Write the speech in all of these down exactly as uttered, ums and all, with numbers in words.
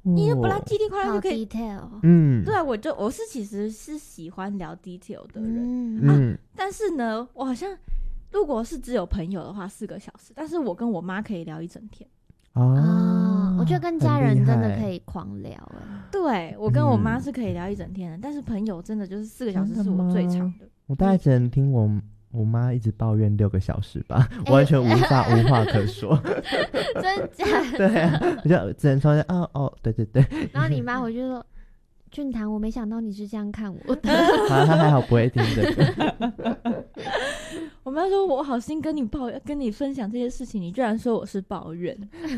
你就不拉叽里夸啦就可以 detail。 嗯， 对啊，我就我是其实是喜欢聊 detail 的人、 嗯啊，但是呢，我好像如果是只有朋友的话四个小时，但是我跟我妈可以聊一整天。 哦， 哦，我觉得跟家人真的可以狂聊哎。 对，我跟我妈是可以聊一整天的、嗯、但是朋友真的就是四个小时是我最长的。 我大概只能听我我妈一直抱怨六个小时吧，欸、完全无法无话可说。 真假的？ 对啊，我就只能说哦哦，对对对。 然后你妈回去说：“俊堂，我没想到你是这样看我的。” 她还好不会听这个。 我妈说：“我好心跟你抱怨，跟你分享这些事情，你居然说我是抱怨。”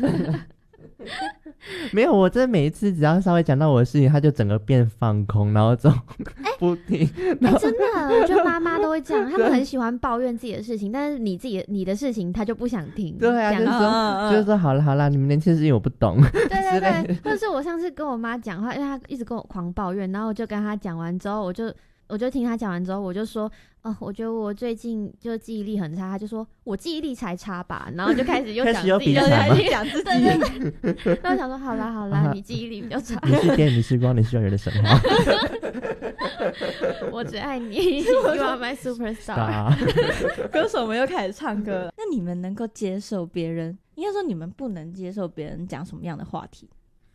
没有，我真的每一次只要稍微讲到我的事情，他就整个变放空，然后就不听。哎、 欸，真的，我觉得妈妈都会这样，他们很喜欢抱怨自己的事情，但是你自己你的事情他就不想听。 对啊，就是说，就是说，好了好了，你们年轻的事情我不懂。 对对对，或者是我上次跟我妈讲话，因为她一直跟我狂抱怨，然后我就跟她讲完之后，我就。我就听他讲完之后，我就说，哦，我觉得我最近就记忆力很差。他就说我记忆力才差吧，然后就开始又讲自己，又开始讲自己。然后想说，好啦好啦，你记忆力比较差。 你是电，你是光，你是永远的神话。 我只爱你 ，You are my superstar。 歌手们又开始唱歌了。那你们能够接受别人？应该说你们不能接受别人讲什么样的话题？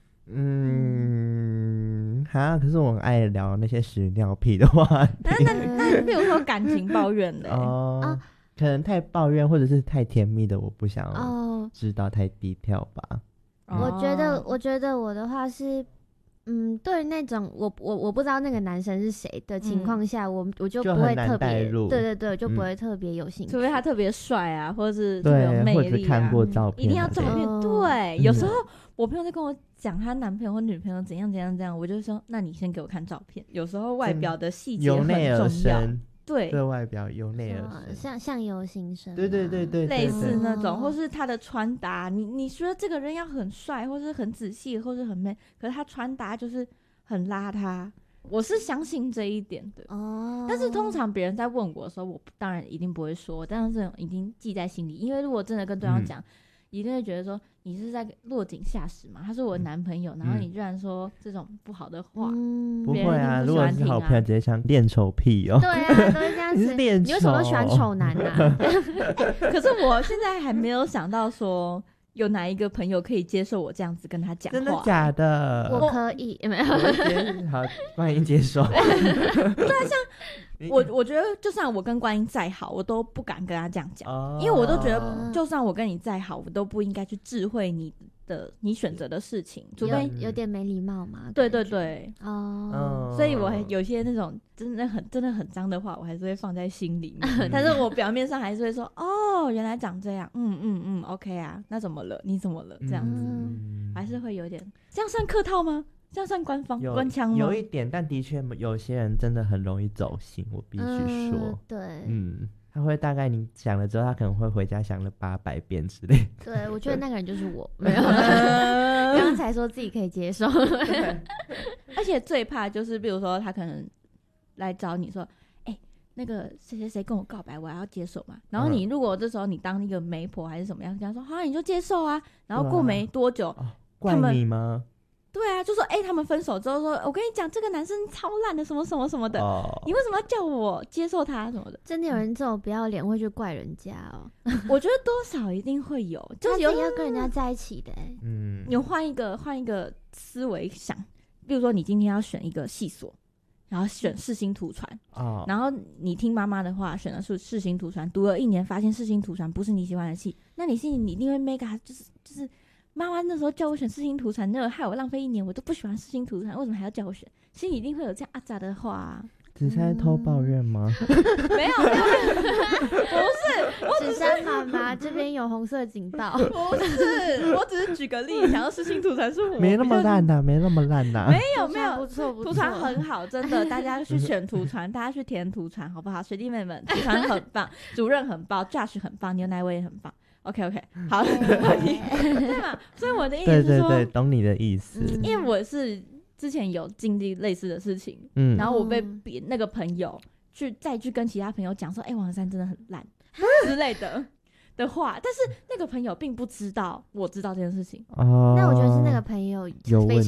嗯，哈，可是我很爱聊那些屎尿屁的话题。 那那那，比如说感情抱怨的、欸， 哦、呃，可能太抱怨或者是太甜蜜的，我不想知道太低调吧。 哦、我觉得，我觉得我的话是，嗯，对那种我我我不知道那个男生是谁的情况下，嗯、我我就不会特别，对对对，就不会特别有兴趣， 除非他特别帅啊，或者是特别有魅力、啊， 或者是看过照片、啊， 一定要照片。哦、对，有时候我朋友在跟我讲她男朋友或女朋友怎样怎样怎样，我就说，那你先给我看照片。有时候外表的细节很重要， 由内而生。 对， 对外表由内而生， 像相由心生、啊， 对对对 对, 对， 类似那种，或是他的穿搭，你你说这个人要很帅，或是很仔细，或是很美，可是他穿搭就是很邋遢，我是相信这一点的哦。但是通常别人在问我的时候，我当然一定不会说，但是这种已经记在心里，因为如果真的跟对方讲。嗯，一定会觉得说你是在落井下石嘛？他是我男朋友，嗯、然后你居然说这种不好的话，嗯、 不会啊！ 不如果是好朋友，直接像恋丑癖哦。 对啊，都是这样子。 你是恋丑， 你为什么都喜欢丑男啊？ 欸、可是我现在还没有想到说有哪一个朋友可以接受我这样子跟他讲话。 真的假的？ 我可以，没有。 好，欢迎接受。 对啊，像。我我觉得就算我跟观音再好，我都不敢跟他这样讲，哦、因为我都觉得就算我跟你再好，我都不应该去智慧你的你选择的事情，除非有, 有点没礼貌嘛。 对对对， 哦， 所以我有些那种真的很真的很脏的话，我还是会放在心里面，嗯、但是我表面上还是会说，哦，原来长这样，嗯嗯嗯 ，OK 啊，那怎么了？你怎么了？这样子，嗯、还是会有点，这样算客套吗？这样算官方官腔吗？ 有一点，但的确有些人真的很容易走心，我必须说。 嗯、对， 嗯，他会大概你讲了之后，他可能会回家想了八百遍之类的。 对，我觉得那个人就是我，没有。刚刚才说自己可以接受， 而且最怕就是，比如说他可能来找你说，哎、欸，那个谁谁谁跟我告白，我还要接受嘛？然后你如果这时候你当一个媒婆还是什么样，这样说，好、啊，你就接受啊。然后过没多久， 啊哦、怪你吗？ 对啊，就说哎、欸，他们分手之后说，我跟你讲，这个男生超烂的，什么什么什么的，哦、你为什么要叫我接受他什么的？ 真的有人这种不要脸会去怪人家哦？ 我觉得多少一定会有，就是有要跟人家在一起的、欸。 嗯， 你换一个换一个思维想，比如说你今天要选一个系所，然后选世新图传，哦、然后你听妈妈的话，选的是世新图传，读了一年，发现世新图传不是你喜欢的系，那你心里你一定会 make 就是就是。妈妈那时候叫我选世新图传，那个害我浪费一年，我都不喜欢世新图传，为什么还要叫我选？心里一定会有这样阿杂的话、啊。 只是在偷抱怨吗？ 嗯、没有，没有，不是，我只是珊妈妈这边有红色警报。 不是，我只是举个例，想要世新图传是我没那么烂的、啊，没那么烂的、啊。 没有没有， 不错不错， 图传很好，真的，大家去选图传，大家去填图传，好不好？学弟妹们，图传很棒，主任很棒 ，Josh 很棒，牛奶味也很棒。OK OK， 好，对嘛？所以我的意思是说， 对对对，懂你的意思。 嗯、因为我是之前有经历类似的事情，嗯，然后我被别那个朋友去再去跟其他朋友讲说，哎、欸，王珊真的很烂之类的的话，但是那个朋友并不知道我知道这件事情。 哦， 那我觉得是那个朋友非